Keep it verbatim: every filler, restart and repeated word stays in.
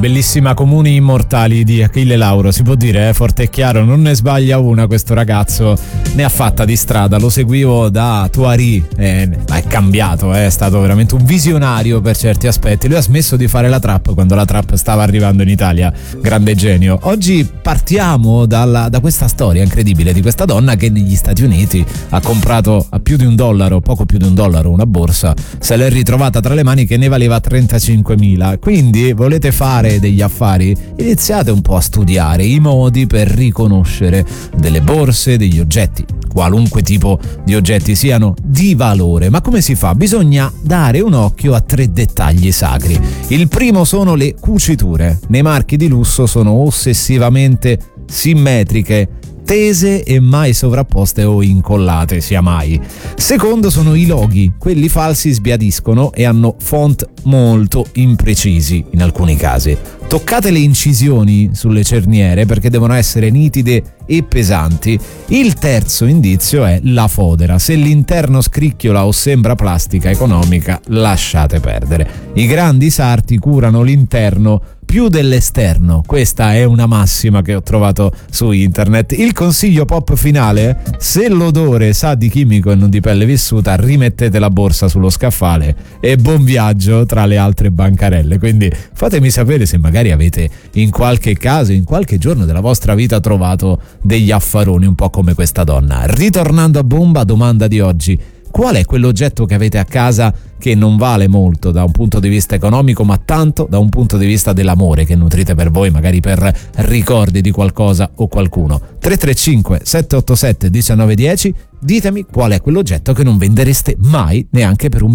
bellissima Comuni immortali di Achille Lauro, si può dire, eh? Forte e chiaro, non ne sbaglia una questo ragazzo, ne ha fatta di strada, lo seguivo da Tuari, eh, ma è cambiato, eh? È stato veramente un visionario per certi aspetti, lui ha smesso di fare la trap quando la trap stava arrivando in Italia, grande genio. Oggi partiamo dalla, da questa storia incredibile di questa donna che negli Stati Uniti ha comprato a più di un dollaro, poco più di un dollaro, una borsa, se l'è ritrovata tra le mani che ne valeva trentacinquemila, quindi volete fare degli affari? Iniziate un po' a studiare i modi per riconoscere delle borse, degli oggetti, qualunque tipo di oggetti siano, di valore. Ma come si fa? Bisogna dare un occhio a tre dettagli sacri. Il primo sono le cuciture. Nei marchi di lusso sono ossessivamente simmetriche, tese e mai sovrapposte o incollate, sia mai. Secondo sono i loghi, quelli falsi sbiadiscono e hanno font molto imprecisi in alcuni casi. Toccate le incisioni sulle cerniere perché devono essere nitide e pesanti. Il terzo indizio è la fodera. Se l'interno scricchiola o sembra plastica economica, lasciate perdere. I grandi sarti curano l'interno più dell'esterno, questa è una massima che ho trovato su internet. Il consiglio pop finale: se l'odore sa di chimico e non di pelle vissuta, rimettete la borsa sullo scaffale e buon viaggio tra le altre bancarelle. Quindi fatemi sapere se magari avete in qualche caso, in qualche giorno della vostra vita trovato degli affaroni un po' come questa donna. Ritornando a bomba, domanda di oggi: qual è quell'oggetto che avete a casa che non vale molto da un punto di vista economico, ma tanto da un punto di vista dell'amore che nutrite per voi, magari per ricordi di qualcosa o qualcuno? tre tre cinque sette otto sette uno nove uno zero. Ditemi qual è quell'oggetto che non vendereste mai neanche per un